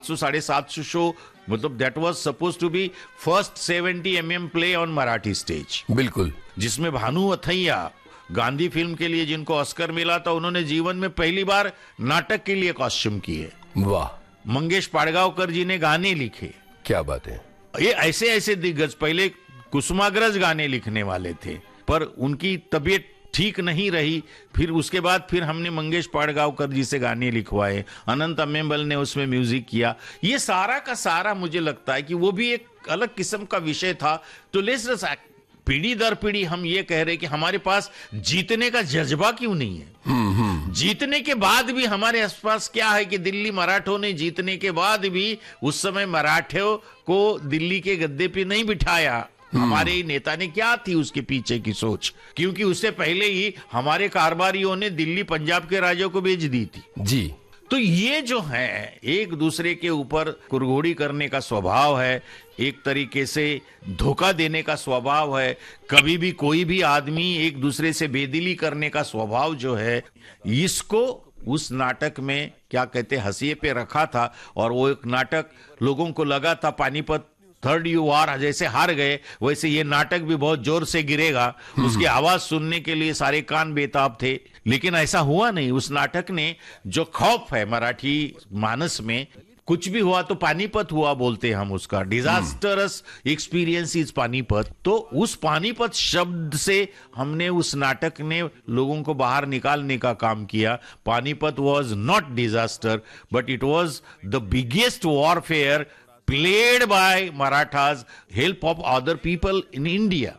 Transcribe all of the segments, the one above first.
So 750 show, मतलब that was suppose to be first 70 mm play on Marathi stage. बिल्कुल। जिसमें Bhanu Athaiya, Gandhi film के लिए जिनको ऑस्कर मिला था, उन्होंने जीवन में पहली बार नाटक के लिए कॉस्ट्यूम किए। वाह। मंगेश पाड़गांवकर जी ने गाने लिखे। क्या बात है। ये ऐसे ऐसे दिग्गज, पहले कुसुमाग्रज गाने लिखने वाले थे, पर उनकी तबीयत ठीक नहीं रही। फिर उसके बाद फिर हमने मंगेश पाड़गांवकर जी से गाने लिखवाए, अनंत अम्मेम्बल ने उसमें म्यूजिक किया। ये सारा का सारा मुझे लगता है कि वो भी एक अलग किस्म का विषय था। तो लेट्स पीढ़ी दर पीढ़ी हम ये कह रहे कि हमारे पास जीतने का जज्बा क्यों नहीं है। जीतने के बाद भी हमारे आसपास क्या है कि दिल्ली मराठों ने जीतने के बाद भी उस समय मराठों को दिल्ली के गद्दे पे नहीं बिठाया। हमारे नेता ने क्या थी उसके पीछे की सोच, क्योंकि उससे पहले ही हमारे कारोबारियों ने दिल्ली पंजाब के राजों को भेज दी थी जी। तो ये जो है एक दूसरे के ऊपर कुरघोड़ी करने का स्वभाव है, एक तरीके से धोखा देने का स्वभाव है, कभी भी कोई भी आदमी एक दूसरे से बेदिली करने का स्वभाव जो है, इसको उस नाटक में क्या कहते हंसिए पे रखा था। और वो एक नाटक लोगों को लगा था पानीपत थर्ड यू वार जैसे हार गए, वैसे ये नाटक भी बहुत जोर से गिरेगा। उसकी आवाज सुनने के लिए सारे कान बेताब थे, लेकिन ऐसा हुआ नहीं। उस नाटक ने जो खौफ है मराठी मानस में, कुछ भी हुआ तो पानीपत हुआ बोलते हैं हम उसका, डिजास्टरस एक्सपीरियंस इज पानीपत। तो उस पानीपत शब्द से हमने उस नाटक ने लोगों को बाहर निकालने का काम किया। Panipat was not disaster but it was the biggest warfare played by Marathas, help of other people in India,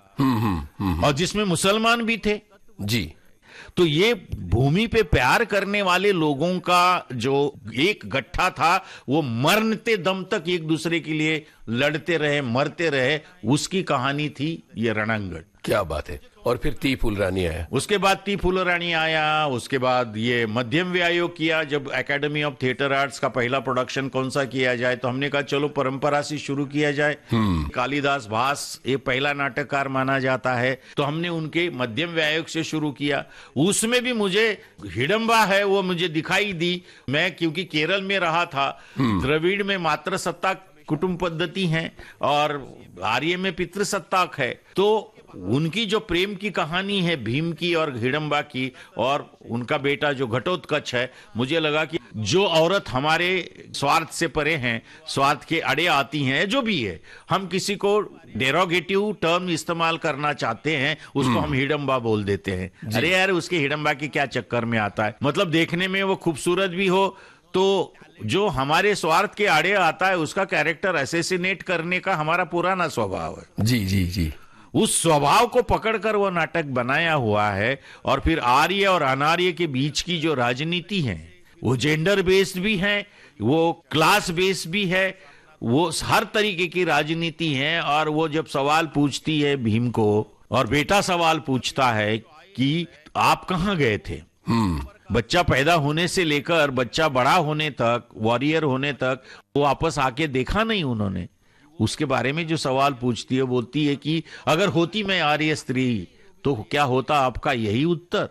और जिसमें मुसलमान भी थे जी। तो ये भूमि पे प्यार करने वाले लोगों का जो एक गट्ठा था, वो मरते दम तक एक दूसरे के लिए लड़ते रहे, मरते रहे, उसकी कहानी थी ये रणंगड़। क्या बात है। और फिर ती फुलरानी आया, उसके बाद ती फुलरानी आया, उसके बाद ये मध्यम व्यायोग किया। जब एकेडमी ऑफ थिएटर आर्ट्स का पहला प्रोडक्शन कौन सा किया जाए, तो हमने कहा चलो परंपरा से शुरू किया जाए। कालिदास भास ये पहला नाटककार माना जाता है, तो हमने उनके मध्यम व्यायोग से शुरू किया। उसमें भी मुझे हिडंबा है वो मुझे दिखाई दी। मैं क्योंकि केरल में रहा था, द्रविड़ में मातृसत्ता कुटुंब पद्धति है और आर्य में पितृसत्ताक है, तो उनकी जो प्रेम की कहानी है भीम की और हिडंबा की, और उनका बेटा जो घटोत्कच है, मुझे लगा कि जो औरत हमारे स्वार्थ से परे हैं, स्वार्थ के अड़े आती हैं, जो भी है, हम किसी को डेरोगेटिव टर्म इस्तेमाल करना चाहते हैं, उसको हम हिडंबा बोल देते हैं। अरे यार उसके हिडंबा के क्या चक्कर में आता है, मतलब देखने में वो खूबसूरत भी हो, तो जो हमारे स्वार्थ के आड़े आता है उसका कैरेक्टर असैसिनेट करने का हमारा पुराना स्वभाव है। जी जी जी। उस स्वभाव को पकड़कर वो नाटक बनाया हुआ है। और फिर आर्य और अनार्य के बीच की जो राजनीति है, वो जेंडर बेस्ड भी है, वो क्लास बेस्ड भी है, वो हर तरीके की राजनीति है। और वो जब सवाल पूछती है भीम को, और बेटा सवाल पूछता है कि आप कहाँ गए थे, बच्चा पैदा होने से लेकर बच्चा बड़ा होने तक, वॉरियर होने तक, वो वापस आके देखा नहीं उन्होंने। उसके बारे में जो सवाल पूछती है, बोलती है कि अगर होती मैं आर्य स्त्री तो क्या होता आपका यही उत्तर।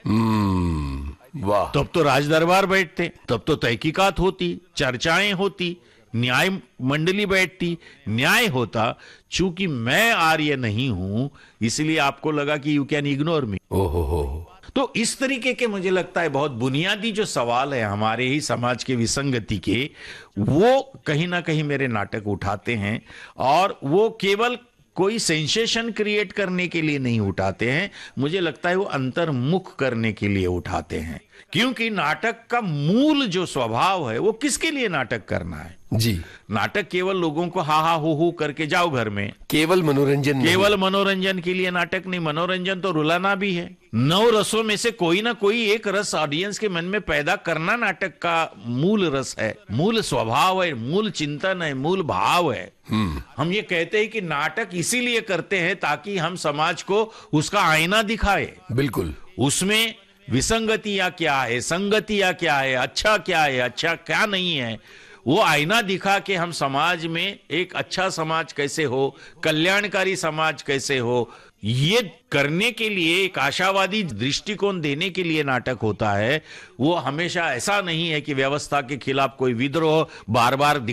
वाह। तब तो राज दरबार बैठते, तब तो तहकीकात होती, चर्चाएं होती, न्याय मंडली बैठती, न्याय होता। चूंकि मैं आर्य नहीं हूं इसलिए आपको लगा कि यू कैन इग्नोर मी। ओहो। तो इस तरीके के मुझे लगता है बहुत बुनियादी जो सवाल है हमारे ही समाज के विसंगति के, वो कहीं ना कहीं मेरे नाटक उठाते हैं। और वो केवल कोई सेंसेशन क्रिएट करने के लिए नहीं उठाते हैं, मुझे लगता है वो अंतर्मुख करने के लिए उठाते हैं। क्योंकि नाटक का मूल जो स्वभाव है, वो किसके लिए नाटक करना है जी। नाटक केवल लोगों को हा हा हो करके जाओ घर में, केवल मनोरंजन, केवल मनोरंजन के लिए नाटक नहीं। मनोरंजन तो रुलाना भी है। 9 रसों में से कोई ना कोई एक रस ऑडियंस के मन में पैदा करना नाटक का मूल रस है, मूल स्वभाव है, मूल चिंतन है, मूल भाव है। हम ये कहते हैं कि नाटक इसीलिए करते हैं ताकि हम समाज को उसका आईना दिखाए। बिल्कुल। उसमें विसंगतियां क्या है, संगतियां क्या है, अच्छा क्या है, अच्छा क्या नहीं है, वो आईना दिखा के हम समाज में एक अच्छा समाज कैसे हो, कल्याणकारी समाज कैसे हो, ये करने के लिए एक आशावादी दृष्टिकोण देने के लिए नाटक होता है। वो हमेशा ऐसा नहीं है कि व्यवस्था के खिलाफ कोई विद्रोह बार बार